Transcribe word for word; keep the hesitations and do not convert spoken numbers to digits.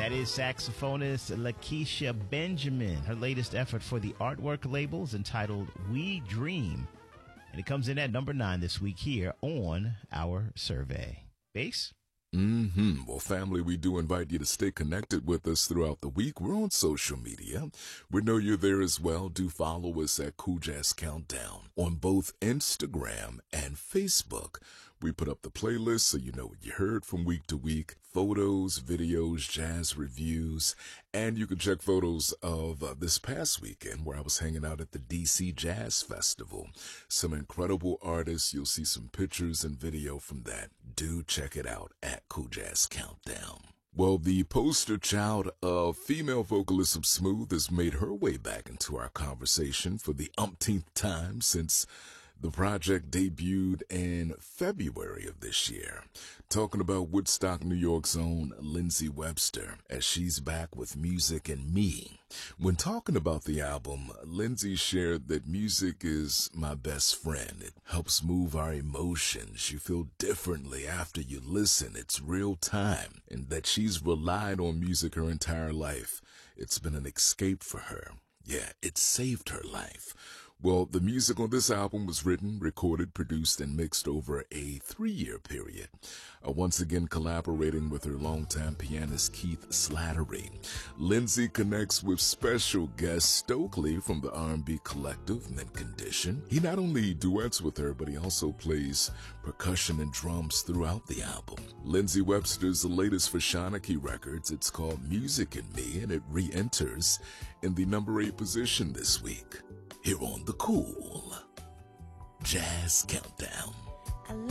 That is saxophonist Lakeisha Benjamin. Her latest effort for the Artwork label is entitled We Dream. And it comes in at number nine this week here on our survey. Bass? Mm-hmm. Well, family, we do invite you to stay connected with us throughout the week. We're on social media. We know you're there as well. Do follow us at Cool Jazz Countdown on both Instagram and Facebook. We put up the playlist so you know what you heard from week to week. Photos, videos, jazz reviews, and you can check photos of uh, this past weekend where I was hanging out at the D C Jazz Festival. Some incredible artists. You'll see some pictures and video from that. Do check it out at Cool Jazz Countdown. Well, the poster child of female vocalism Smooth has made her way back into our conversation for the umpteenth time since the project debuted in February of this year, talking about Woodstock, New York's own Lindsey Webster, as she's back with Music and Me. When talking about the album, Lindsey shared that music is my best friend. It helps move our emotions. You feel differently after you listen. It's real time, and that she's relied on music her entire life. It's been an escape for her. Yeah, it saved her life. Well, the music on this album was written, recorded, produced, and mixed over a three-year period. Uh, once again, collaborating with her longtime pianist Keith Slattery. Lindsey connects with special guest Stokely from the R and B collective Mint Condition. He not only duets with her, but he also plays percussion and drums throughout the album. Lindsey Webster's the latest for Shanachie Records. It's called Music and Me, and it re-enters in the number eight position this week. Here on the Cool Jazz Countdown.